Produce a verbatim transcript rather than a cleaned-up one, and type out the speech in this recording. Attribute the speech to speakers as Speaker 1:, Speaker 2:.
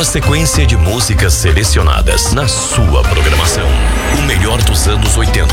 Speaker 1: Uma sequência de músicas selecionadas na sua programação. O melhor dos anos oitenta.